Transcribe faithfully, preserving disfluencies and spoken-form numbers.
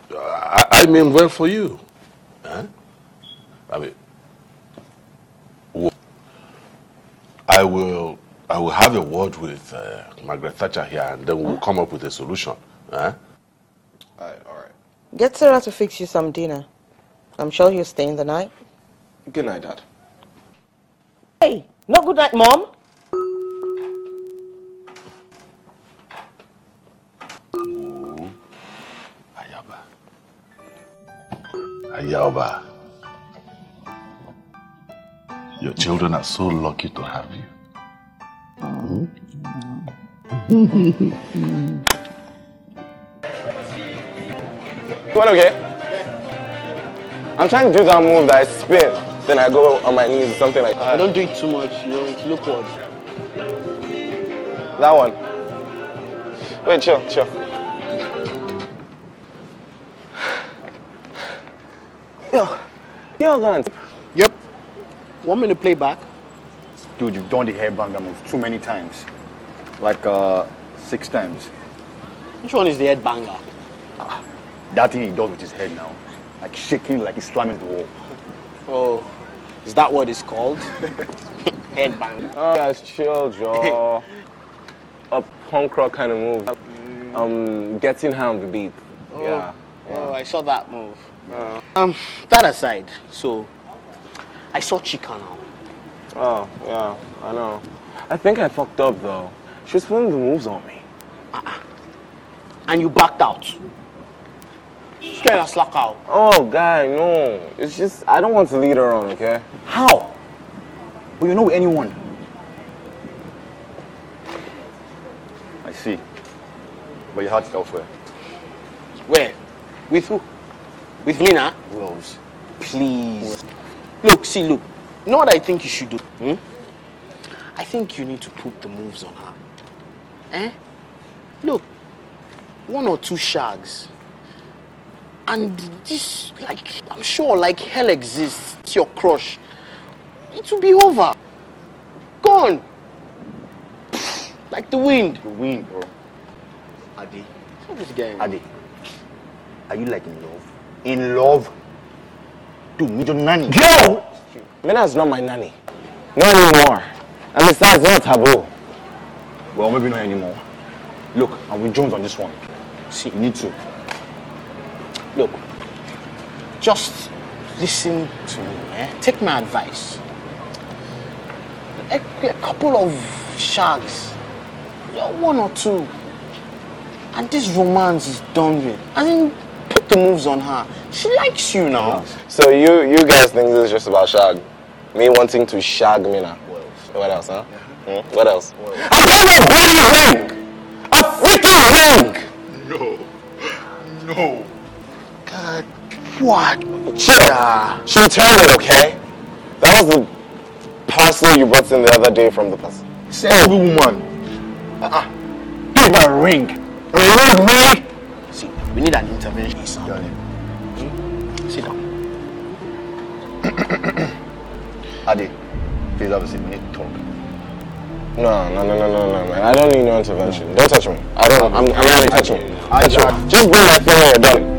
I, I mean well for you. Huh? I mean, I will I will have a word with uh, Margaret Thatcher here, and then we'll come up with a solution. Huh? All right, all right. Get Sarah to fix you some dinner. I'm sure you're staying the night. Good night, Dad. Hey, no good night, Mom. Ooh. Ayaba. Ayaba. Your children are so lucky to have you. Mm-hmm. What, okay? I'm trying to do that move that I spin, then I go on my knees or something like that. I don't do it too much, you know, it's look what. That one. Wait, chill, chill. Yo, yo, guns. Yep. Want me to play back? Dude, you've done the headbanger move too many times. Like, uh, six times. Which one is the headbanger? Ah, that thing he does with his head now. Like shaking like he's slamming the wall. Oh, is that what it's called? Headbanger. Oh, guys, chill, Joe. A punk rock kind of move. Um, getting high on the beat. Oh, yeah. Oh, I saw that move. Uh, um, that aside, so I saw Chika now. Oh, yeah, I know. I think I fucked up though. She was putting the moves on me. Uh-uh. And you backed out. Straight and slack out. Oh, guy, no. It's just, I don't want to lead her on, okay? How? But you know anyone. I see. But your heart's elsewhere. Where? With who? With Lina? Rose. Please. Look, see, look. You know what I think you should do? Hmm? I think you need to put the moves on her. Eh? Look, one or two shags. And this, like, I'm sure, like hell exists. It's your crush. It will be over. Gone. Like the wind. The wind, bro. Adi. What is getting? Adi. Are you like in love? In love? Dude, need your nanny. Yo! Mina's not my nanny. Not anymore. And besides, it's not taboo. Well, maybe not anymore. Look, I'm with Jones on this one. See, you need to. Look, just listen to me, eh? Take my advice. A, a couple of shags, one or two, and this romance is done with. I mean, put the moves on her. She likes you now. So you you guys think this is just about shag? Me wanting to shag Mina? What else, huh? Yeah. Hmm? What else? What else? I got a bloody ring! A freaking ring! No. No. God, what? Chill. She returned it, okay? That was the parcel you brought in the other day from the past. Sensible woman. Uh-uh. Give my ring. A ring, me? See, we need an intervention, son. Hmm? Sit down. Adi, please have a seat. We need to talk. No, no, no, no, no, no, man. I don't need no intervention. Don't touch me. I don't. I'm, I'm not touching you. Touch me. Just bring my phone when you're done.